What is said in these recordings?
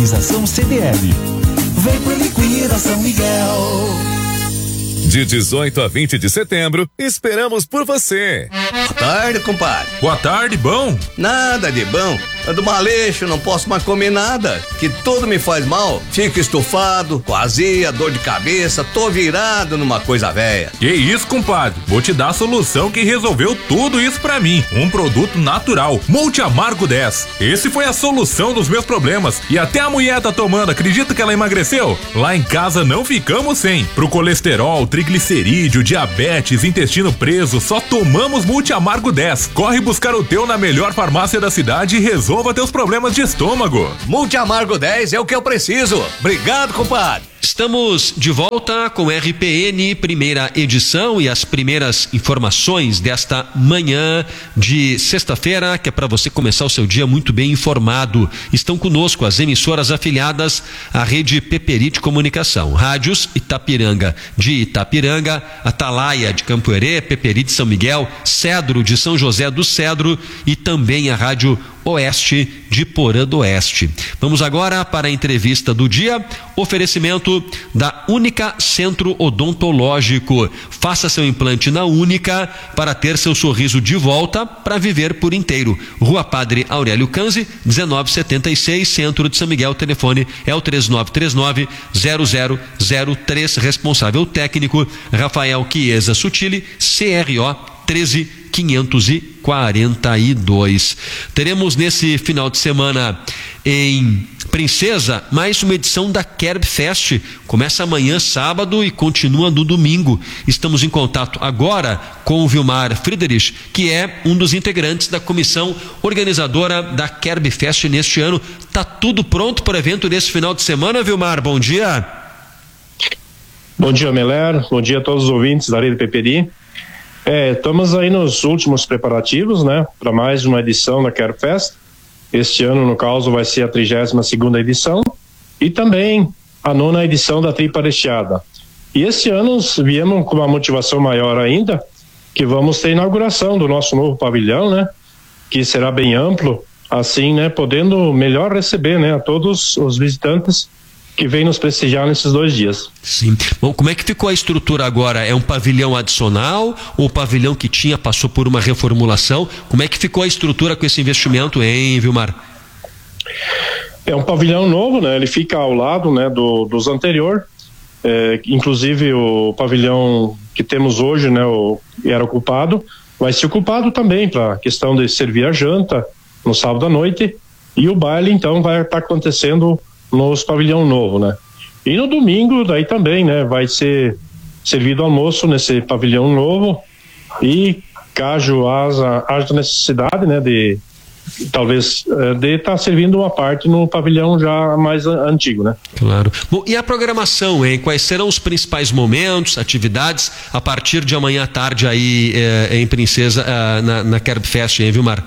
Organização CDL. Vem pro Liquida São Miguel. De 18 a 20 de setembro, esperamos por você. Boa tarde, compadre. Boa tarde, bom? Nada de bom. Ando maleixo, não posso mais comer nada, que tudo me faz mal. Fico estufado, com azia, dor de cabeça, tô virado numa coisa velha. Que isso, compadre? Vou te dar a solução que resolveu tudo isso pra mim. Um produto natural, Multi Amargo 10. Esse foi a solução dos meus problemas. E até a mulher tá tomando, acredita que ela emagreceu? Lá em casa não ficamos sem. Pro colesterol, triglicerídeo, diabetes, intestino preso, só tomamos Multi Amargo 10. Corre buscar o teu na melhor farmácia da cidade e resolva teus problemas de estômago. Multi Amargo 10 é o que eu preciso. Obrigado, compadre. Estamos de volta com RPN, primeira edição, e as primeiras informações desta manhã de sexta-feira, que é para você começar o seu dia muito bem informado. Estão conosco as emissoras afiliadas à rede Peperi de Comunicação, Rádios Itapiranga de Itapiranga, Atalaia de Campo Herê, Peperi de São Miguel, Cedro de São José do Cedro e também a Rádio Oeste de Porã do Oeste. Vamos agora para a entrevista do dia, oferecimento da Única Centro Odontológico. Faça seu implante na Única para ter seu sorriso de volta para viver por inteiro. Rua Padre Aurélio Canzi, 1976, Centro de São Miguel. Telefone é o 3939-0003. Responsável técnico Rafael Chiesa Sutili, CRO 13542. Teremos nesse final de semana em Princesa mais uma edição da Kerb Fest. Começa amanhã, sábado, e continua no domingo. Estamos em contato agora com o Vilmar Friedrich, que é um dos integrantes da comissão organizadora da Kerb Fest neste ano. Tá tudo pronto para o evento nesse final de semana, Vilmar? Bom dia. Bom dia, Meler. Bom dia a todos os ouvintes da Rede Peperi. Estamos aí nos últimos preparativos, né, para mais uma edição da Kerb Fest. Este ano, no caso, vai ser a 32ª edição e também a 9ª edição da Tripa Recheada. E este ano viemos com uma motivação maior ainda, que vamos ter a inauguração do nosso novo pavilhão, né, que será bem amplo, assim, né, podendo melhor receber, né, a todos os visitantes que vem nos prestigiar nesses 2 dias. Sim. Bom, como é que ficou a estrutura agora? É um pavilhão adicional ou o pavilhão que tinha passou por uma reformulação? Como é que ficou a estrutura com esse investimento, hein, Vilmar? É um pavilhão novo, né? Ele fica ao lado, né, dos anterior. Inclusive o pavilhão que temos hoje, né, era ocupado, vai ser ocupado também para a questão de servir a janta no sábado à noite, e o baile então vai estar acontecendo nos pavilhão novo, né? E no domingo daí também, né, vai ser servido almoço nesse pavilhão novo, e caso haja necessidade, né, de talvez de estar servindo uma parte no pavilhão já mais antigo, né? Claro. Bom, e a programação, hein? Quais serão os principais momentos, atividades a partir de amanhã à tarde aí em Princesa, na Kerb Fest, hein, Vilmar?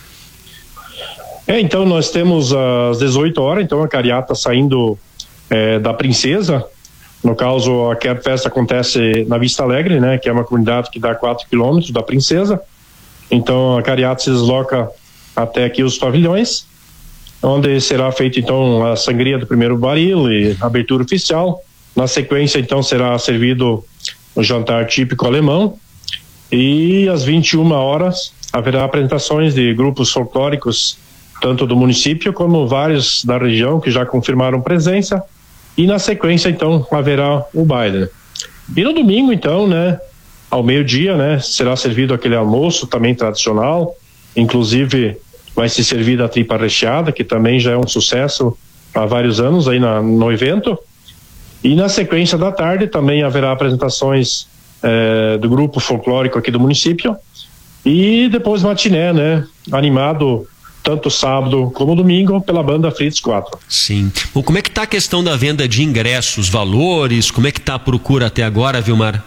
Então nós temos às 18 horas, então a carreata saindo da Princesa. No caso, a Kerb Fest acontece na Vista Alegre, né, que é uma comunidade que dá 4 quilômetros da Princesa. Então a carreata se desloca até aqui os pavilhões, onde será feita então a sangria do primeiro baril e a abertura oficial. Na sequência então será servido o jantar típico alemão, e às 21 horas haverá apresentações de grupos folclóricos tanto do município como vários da região que já confirmaram presença, e na sequência então haverá o baile. E no domingo então, né, ao meio-dia, né, será servido aquele almoço também tradicional, inclusive vai ser servida a tripa recheada, que também já é um sucesso há vários anos aí no evento. E na sequência da tarde também haverá apresentações do grupo folclórico aqui do município, e depois matiné, né, animado tanto sábado como domingo pela banda Fritz 4. Sim. Bom, como é que está a questão da venda de ingressos, valores, como é que está a procura até agora, Vilmar?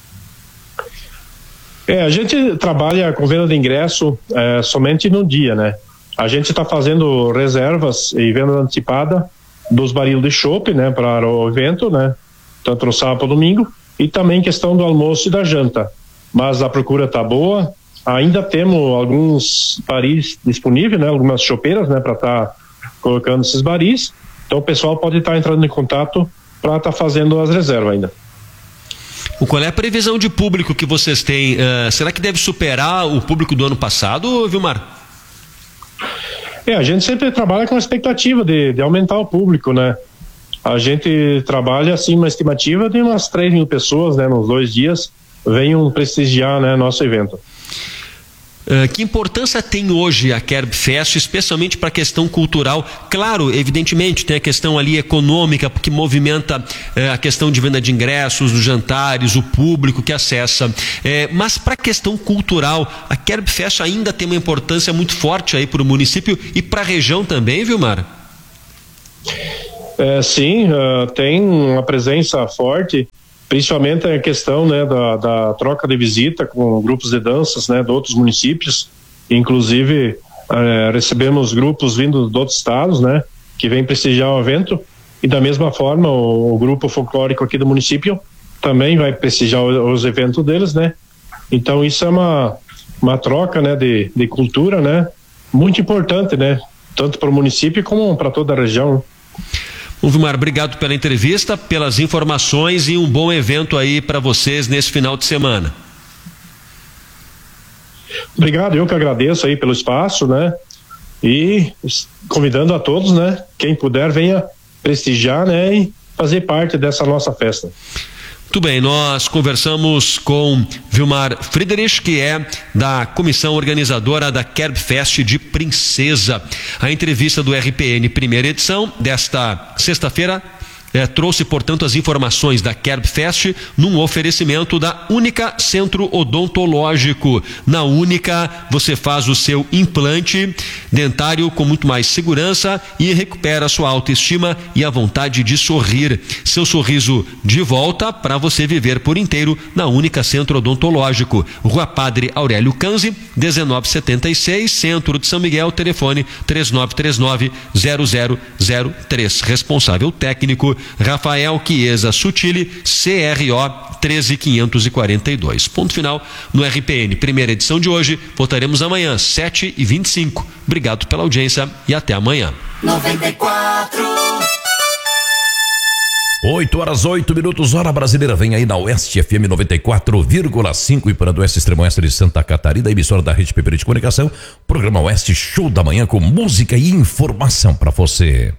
A gente trabalha com venda de ingresso somente no dia, né? A gente está fazendo reservas e venda antecipada dos baril de chopp, né, para o evento, né, tanto no sábado como domingo, e também questão do almoço e da janta. Mas a procura está boa. Ainda temos alguns baris disponíveis, né, algumas chopeiras, né, para estar colocando esses baris. Então o pessoal pode estar entrando em contato para estar fazendo as reservas ainda. Qual é a previsão de público que vocês têm? Será que deve superar o público do ano passado, Vilmar? A gente sempre trabalha com a expectativa de aumentar o público, né? A gente trabalha assim uma estimativa de umas 3.000 pessoas, né? Nos 2 dias venham prestigiar, né, nosso evento. Que importância tem hoje a Kerbfest, especialmente para a questão cultural? Claro, evidentemente, tem a questão ali econômica, porque movimenta a questão de venda de ingressos, dos jantares, o público que acessa. Mas para a questão cultural, a Kerbfest ainda tem uma importância muito forte aí para o município e para a região também, Vilmar? Sim, tem uma presença forte. Principalmente a questão, né, da troca de visita com grupos de danças, né, de outros municípios. Inclusive recebemos grupos vindo de outros estados, né, que vêm prestigiar o evento, e da mesma forma o grupo folclórico aqui do município também vai prestigiar os eventos deles, né. Então isso é uma troca, né, de cultura, né, muito importante, né, tanto para o município como para toda a região. Vilmar, obrigado pela entrevista, pelas informações e um bom evento aí para vocês nesse final de semana. Obrigado, eu que agradeço aí pelo espaço, né? E convidando a todos, né? Quem puder, venha prestigiar, né? E fazer parte dessa nossa festa. Muito bem, nós conversamos com Vilmar Friedrich, que é da comissão organizadora da Kerbfest de Princesa. A entrevista do RPN primeira edição desta sexta-feira trouxe, portanto, as informações da Kerbfest num oferecimento da Única Centro Odontológico. Na Única, você faz o seu implante dentário com muito mais segurança e recupera a sua autoestima e a vontade de sorrir. Seu sorriso de volta para você viver por inteiro na Única Centro Odontológico. Rua Padre Aurélio Canzi, 1976, Centro de São Miguel, telefone 3939-0003. Responsável técnico Rafael Chiesa Sutili, CRO 13542. Ponto final no RPN, primeira edição de hoje. Voltaremos amanhã, 7h25. Obrigado pela audiência e até amanhã. 94. 8h08, hora brasileira. Vem aí na Oeste FM 94,5 e para do Oeste Extremo Oeste de Santa Catarina, emissora da Rede PPR de Comunicação. Programa Oeste Show da Manhã com música e informação para você.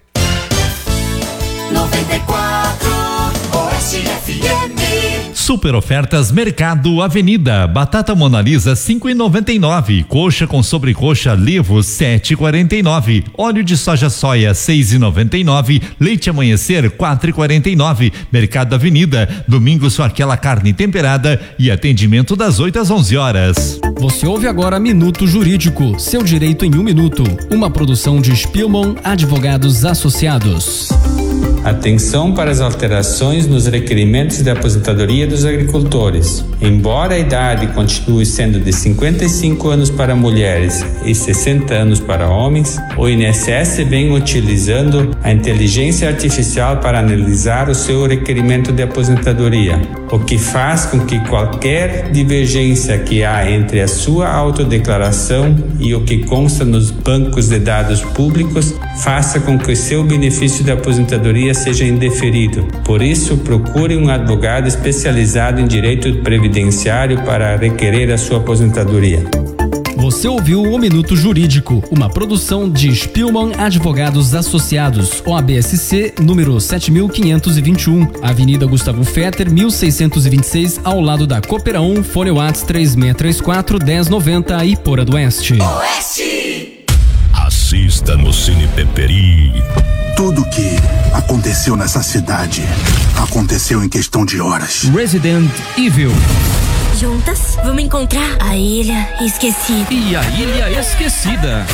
94 Oeste FM. Super ofertas Mercado Avenida. Batata Monalisa 5,99. Coxa com sobrecoxa Levo 7,49. Óleo de soja soia 6,99. Leite Amanhecer 4,49. Mercado Avenida. Domingo só aquela carne temperada e atendimento das 8 às 11 horas. Você ouve agora Minuto Jurídico, seu direito em 1 minuto. Uma produção de Spielmann Advogados Associados. Atenção para as alterações nos requerimentos de aposentadoria dos agricultores. Embora a idade continue sendo de 55 anos para mulheres e 60 anos para homens, o INSS vem utilizando a inteligência artificial para analisar o seu requerimento de aposentadoria, o que faz com que qualquer divergência que há entre a sua autodeclaração e o que consta nos bancos de dados públicos faça com que o seu benefício de aposentadoria seja indeferido. Por isso, procure um advogado especializado em direito previdenciário para requerer a sua aposentadoria. Você ouviu o Minuto Jurídico, uma produção de Spielmann Advogados Associados, OABSC, número 7521, Avenida Gustavo Fetter, 1626, ao lado da Coopera 1, Fone Whats 3634-1090, Iporã do Oeste. Oeste. Assista no Cine Peperi. Tudo o que aconteceu nessa cidade aconteceu em questão de horas. Resident Evil. Juntas, vamos encontrar a Ilha Esquecida. E a Ilha Esquecida.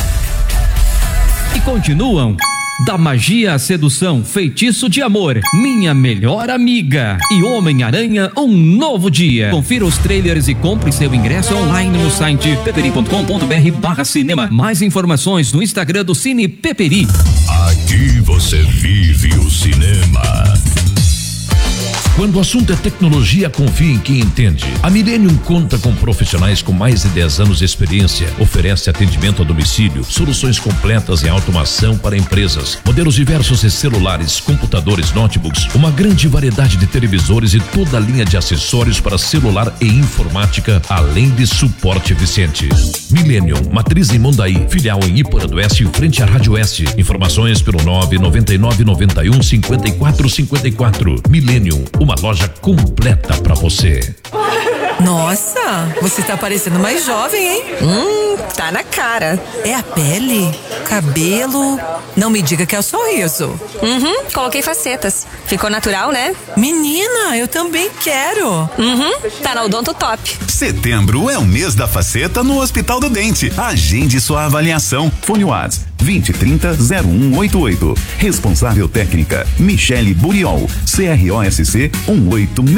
E continuam Da Magia à Sedução, Feitiço de Amor, Minha Melhor Amiga e Homem-Aranha, Um Novo Dia. Confira os trailers e compre seu ingresso online no site peperi.com.br/cinema. Mais informações no Instagram do Cine Peperi. Aqui você vive o cinema. Quando o assunto é tecnologia, confie em quem entende. A Millennium conta com profissionais com mais de 10 anos de experiência, oferece atendimento a domicílio, soluções completas em automação para empresas, modelos diversos de celulares, computadores, notebooks, uma grande variedade de televisores e toda a linha de acessórios para celular e informática, além de suporte eficiente. Millennium, matriz em Mondaí, filial em Iporã do Oeste, frente à Rádio Oeste. Informações pelo 999915454. Millennium, uma loja completa para você. Nossa, você tá parecendo mais jovem, hein? Tá na cara. É a pele? Cabelo? Não me diga que é o sorriso. Coloquei facetas. Ficou natural, né? Menina, eu também quero. Tá na Odonto Top. Setembro é o mês da faceta no Hospital do Dente. Agende sua avaliação. Fone WhatsApp 2030-0188. Responsável técnica Michele Buriol. CROSC 186.